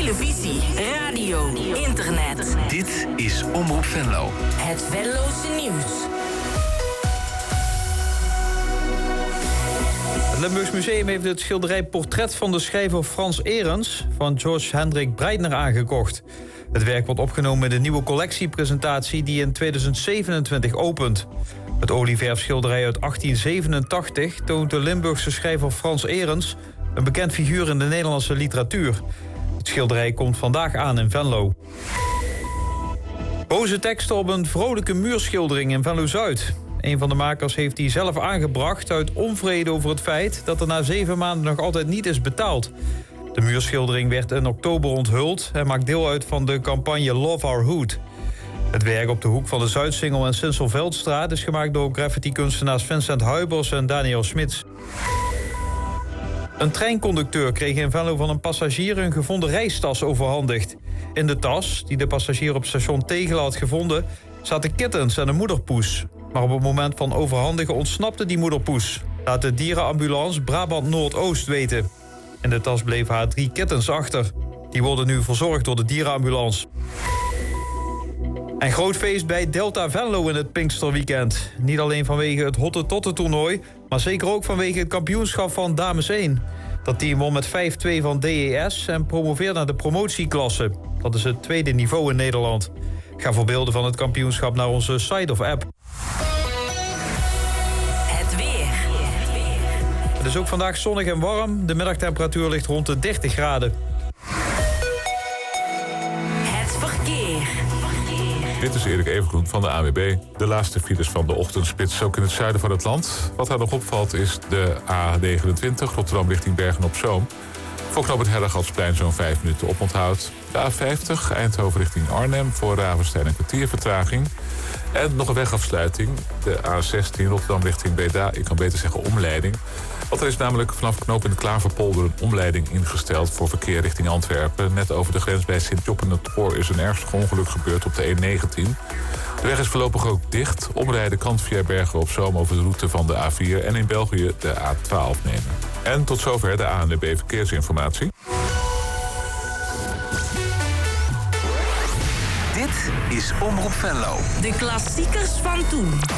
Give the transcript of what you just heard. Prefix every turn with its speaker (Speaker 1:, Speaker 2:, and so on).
Speaker 1: televisie, radio, internet.
Speaker 2: Dit is Omroep Venlo.
Speaker 1: Het Venlose nieuws.
Speaker 3: Het Limburgs Museum heeft het schilderij Portret van de schrijver Frans Erens van George Hendrik Breitner aangekocht. Het werk wordt opgenomen in de nieuwe collectiepresentatie die in 2027 opent. Het olieverfschilderij uit 1887 toont de Limburgse schrijver Frans Erens, een bekend figuur in de Nederlandse literatuur. Het schilderij komt vandaag aan in Venlo. Boze teksten op een vrolijke muurschildering in Venlo-Zuid. Een van de makers heeft die zelf aangebracht uit onvrede over het feit dat er na 7 maanden nog altijd niet is betaald. De muurschildering werd in oktober onthuld en maakt deel uit van de campagne Love Our Hood. Het werk op de hoek van de Zuidsingel en Sinselveldstraat is gemaakt door graffiti-kunstenaars Vincent Huibers en Daniel Smits. Een treinconducteur kreeg in Venlo van een passagier een gevonden reistas overhandigd. In de tas, die de passagier op station Tegelen had gevonden, zaten kittens en een moederpoes. Maar op het moment van overhandigen ontsnapte die moederpoes, laat de dierenambulance Brabant Noordoost weten. In de tas bleven haar 3 kittens achter. Die worden nu verzorgd door de dierenambulance. En groot feest bij Delta Venlo in het Pinksterweekend. Niet alleen vanwege het Hotte-Totte-toernooi, maar zeker ook vanwege het kampioenschap van Dames 1. Dat team won met 5-2 van DES en promoveert naar de promotieklasse. Dat is het 2e niveau in Nederland. Ga voor beelden van het kampioenschap naar onze site of app.
Speaker 1: Het weer.
Speaker 3: Het is ook vandaag zonnig en warm. De middagtemperatuur ligt rond de 30 graden.
Speaker 1: Het verkeer.
Speaker 4: Dit is Erik Evengroen van de ANWB. De laatste files van de ochtendspits ook in het zuiden van het land. Wat daar nog opvalt is de A29 Rotterdam richting Bergen-op-Zoom. Voor knooppunt Hellegatsplein zo'n 5 minuten oponthoud. De A50 Eindhoven richting Arnhem voor Ravenstein een kwartier vertraging. En nog een wegafsluiting. De A16 Rotterdam richting Breda. Ik kan beter zeggen omleiding. Want er is namelijk vanaf knooppunt Klaverpolder een omleiding ingesteld voor verkeer richting Antwerpen. Net over de grens bij Sint-Joppen-het-Oor is een ernstig ongeluk gebeurd op de E19. De weg is voorlopig ook dicht. Omrijden kan via Bergen-op-Zoom over de route van de A4 en in België de A12 nemen. En tot zover de ANWB Verkeersinformatie.
Speaker 2: Dit is Omroep Venlo.
Speaker 1: De klassiekers van toen.